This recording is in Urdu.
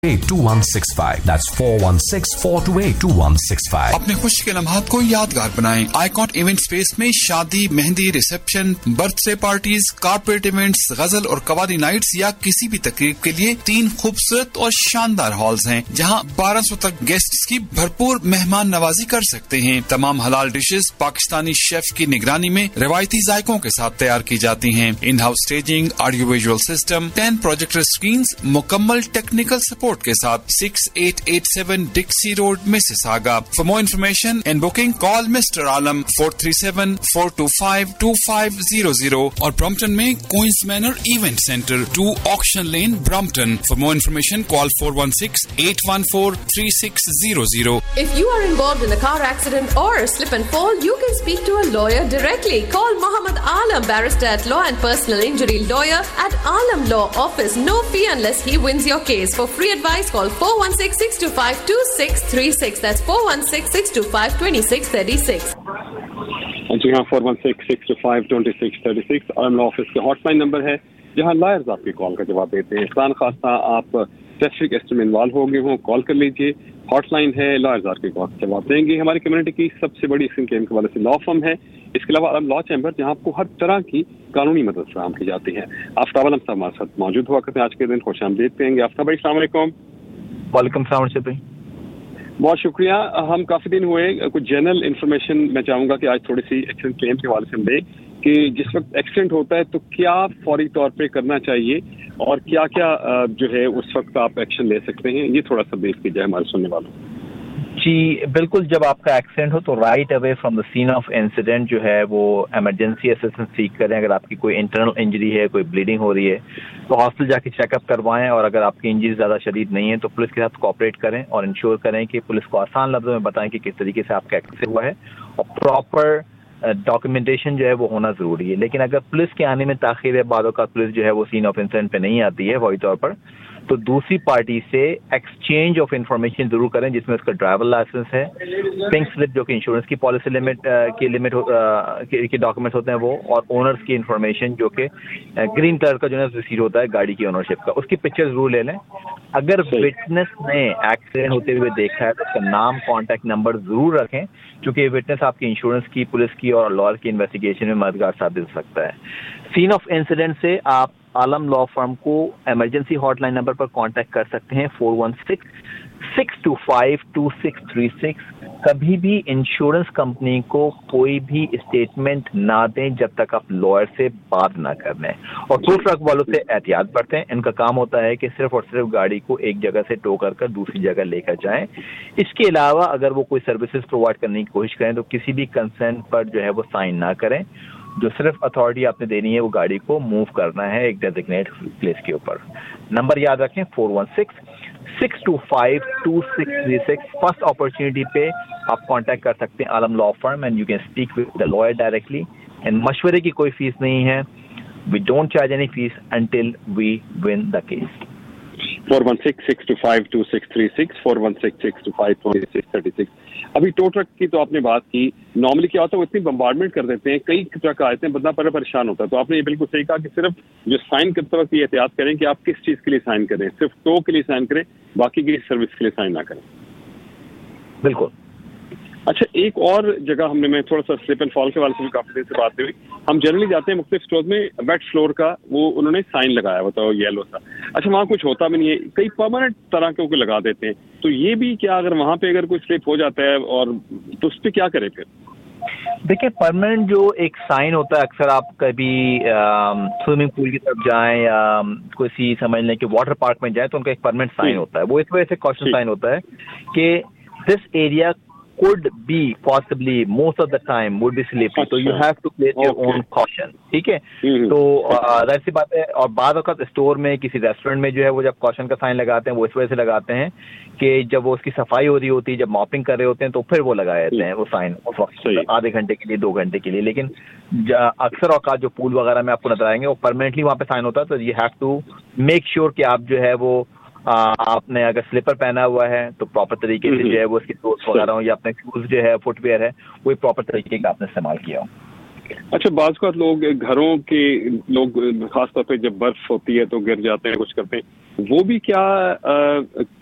2165. That's 416-428-2165. اپنے خوشی کے لمحات کو یادگار بنائیں. آئیکن ایونٹ سپیس میں شادی، مہندی، reception, birth day parties, corporate events, غزل اور قوالی نائٹس یا کسی بھی تقریب کے لیے 3 خوبصورت اور شاندار ہالز ہیں جہاں 1200 تک گیسٹس کی بھرپور مہمان نوازی کر سکتے ہیں. تمام حلال ڈشز پاکستانی شیف کی نگرانی میں روایتی ذائقوں کے ساتھ تیار کی جاتی ہیں. In house staging, audio visual system, 10 projector screens, مکمل ٹیکنیکل سپورٹ کے ساتھ 6887 Dixy road Mississauga. For more information and booking, call Mr. Alam 437-425-2500 اور Brompton میں Queens manner event centre 2 auction lane Brompton. For more information, call 416-814-3600. If you are involved in a car accident or a slip and fall, you can speak to a lawyer directly. Call Muhammad Alam, barrister at Law and Personal Injury Lawyer at Alam Law Office. No fee unless he wins your case. For free advice, call 416-625-2636. That's 416-625-2636. جی ہاں، 416-625-2636 عالم لا آفس کا ہاٹ لائن نمبر ہے جہاں لائرز آپ کی کال کا جواب دیتے ہیں. خان خواستہ آپ ٹریفک ایکسیڈنٹ میں انوالو ہو گئے ہوں، کال کر لیجیے. ہاٹ لائن ہے، لائرز آپ کی کال کا جواب دیں گے. ہماری کمیونٹی کی سب سے بڑی اسکیم کے حوالے سے لا فرم ہے. اس کے علاوہ عالم لا چیمبر جہاں آپ کو ہر طرح کی قانونی مدد فراہم کی جاتی ہے. آفتاب عالم صاحب ہمارے ساتھ موجود ہوا کرتے ہیں. آج کے دن خوش آمدید کہیں گے. آفتاب بھائی السلام علیکم. وعلیکم السلام ارشد بھائی. بہت شکریہ. ہم کافی دن ہوئے، کچھ جنرل انفارمیشن میں چاہوں گا کہ آج تھوڑی سی ایکسیڈنٹ کلیم کے حوالے سے ہم دیں کہ جس وقت ایکسیڈنٹ ہوتا ہے تو کیا فوری طور پہ کرنا چاہیے اور کیا کیا جو ہے اس وقت آپ ایکشن لے سکتے ہیں. یہ تھوڑا سا بیس کیجیے ہمارے سننے والوں. جی بالکل، جب آپ کا ایکسیڈنٹ ہو تو right away from the scene of incident جو ہے وہ ایمرجنسی اسسٹنس سیک کریں. اگر آپ کی کوئی انٹرنل انجری ہے، کوئی بلیڈنگ ہو رہی ہے تو ہاسپٹل جا کے چیک اپ کروائیں. اور اگر آپ کی انجری زیادہ شدید نہیں ہے تو پولیس کے ساتھ کوآپریٹ کریں اور انشور کریں کہ پولیس کو آسان لفظوں میں بتائیں کہ کس طریقے سے آپ کا ایکسیڈنٹ ہوا ہے. اور پراپر ڈاکیومنٹیشن جو ہے وہ ہونا ضروری ہے. لیکن اگر پولیس کے آنے میں تاخیر ہے، بعض اوقات پولیس جو ہے وہ سین آف انسیڈنٹ پہ نہیں آتی ہے فوری طور پر، تو دوسری پارٹی سے ایکسچینج آف انفارمیشن ضرور کریں جس میں اس کا ڈرائیور لائسنس ہے، پنک سلپ جو کہ انشورنس کی پالیسی لمٹ کے ڈاکومنٹس ہوتے ہیں وہ، اور اونرس کی انفارمیشن جو کہ گرین کلر کا جو ہے ریسیٹ ہوتا ہے گاڑی کی اونرشپ کا، اس کی پکچر ضرور لے لیں. اگر وٹنس نے ایکسیڈنٹ ہوتے ہوئے دیکھا ہے تو اس کا نام، کانٹیکٹ نمبر ضرور رکھیں کیونکہ وٹنس آپ کی انشورنس کی، پولیس کی اور لائر کی انویسٹیگیشن میں مددگار ثابت ہو سکتا ہے. سین آف انسیڈنٹ سے آپ عالم لا فرم کو ایمرجنسی ہاٹ لائن نمبر پر کانٹیکٹ کر سکتے ہیں 416-625-2636. کبھی بھی انشورنس کمپنی کو کوئی بھی اسٹیٹمنٹ نہ دیں جب تک آپ لائر سے بات نہ کر لیں. اور ٹو ٹرک والوں سے احتیاط برتیں. ان کا کام ہوتا ہے کہ صرف اور صرف گاڑی کو ایک جگہ سے ٹو کر دوسری جگہ لے کر جائیں. اس کے علاوہ اگر وہ کوئی سروسز پرووائڈ کرنے کی کوشش کریں تو کسی بھی کنسرن پر جو ہے وہ سائن نہ کریں. جو صرف اتھارٹی آپ نے دینی ہے وہ گاڑی کو موو کرنا ہے ایک ڈیزگنیٹ پلیس کے اوپر. نمبر یاد رکھیں 416-625-2636. فرسٹ اپرچونٹی پہ آپ کانٹیکٹ کر سکتے ہیں عالم لا firm and you can speak with the lawyer directly. And مشورے کی کوئی فیس نہیں ہے. We don't charge any face until we one the case. 416-625-2636 416-625-2636. ابھی ٹو ٹرک کی تو آپ نے بات کی. نارملی کیا ہوتا ہے وہ اتنی بمبارڈمنٹ کر دیتے ہیں، کئی ٹرک آتے ہیں، بندہ پریشان ہوتا ہے. تو آپ نے یہ بالکل صحیح کہا کہ صرف جو سائن کرتے وقت یہ احتیاط کریں کہ آپ کس چیز کے لیے سائن کریں. صرف ٹو کے لیے سائن کریں، باقی کی سروس کے لیے سائن نہ کریں. بالکل. اچھا، ایک اور جگہ میں تھوڑا سا سلپ اینڈ فال کے حوالے سے بھی کافی دیر سے بات ہوئی. ہم جنرلی جاتے ہیں مختلف اسٹور میں، ویٹ فلور کا وہ انہوں نے سائن لگایا ہوتا ہے یلو سا. اچھا، وہاں کچھ ہوتا بھی نہیں ہے، کئی پرماننٹ طرح کے لگا دیتے ہیں. تو یہ بھی کیا اگر وہاں پہ اگر کوئی سلپ ہو جاتا ہے اور تو اس پہ کیا کرے پھر؟ دیکھیں، پرماننٹ جو ایک سائن ہوتا ہے، اکثر آپ کبھی سوئمنگ پول کی طرف جائیں یا کسی سمجھ لیں کہ واٹر پارک میں جائیں تو ان کا ایک پرماننٹ سائن ہوتا ہے. وہ اس وجہ سے کوشن سائن ہوتا ہے کہ this area could be possibly most of the time would be slippery, so you have to place your own caution. ٹھیک ہے، تو ظاہر سی بات ہے. اور بعض اوقات اسٹور میں، کسی ریسٹورینٹ میں جو ہے وہ جب کوشن کا سائن لگاتے ہیں وہ اس وجہ سے لگاتے ہیں کہ جب وہ اس کی صفائی ہو رہی ہوتی ہے، جب ماپنگ کر رہے ہوتے ہیں تو پھر وہ لگائے دیتے ہیں وہ سائن اس وقت آدھے گھنٹے کے لیے، 2 گھنٹے کے لیے. لیکن اکثر اوقات جو پول وغیرہ میں آپ کو نظر آئیں گے وہ پرماننٹلی وہاں پہ سائن ہوتا ہے. تو you have to make sure کہ آپ جو ہے وہ آپ نے اگر سلیپر پہنا ہوا ہے تو پراپر طریقے سے جو ہے وہ اس کی سوکس وغیرہ ہو، یا اپنے شوز جو ہے، فٹ ویئر ہے، وہ پراپر طریقے کا آپ نے استعمال کیا ہو. اچھا، بعض اوقات لوگ گھروں کے لوگ خاص طور پہ جب برف ہوتی ہے تو گر جاتے ہیں، کچھ کرتے ہیں. وہ بھی کیا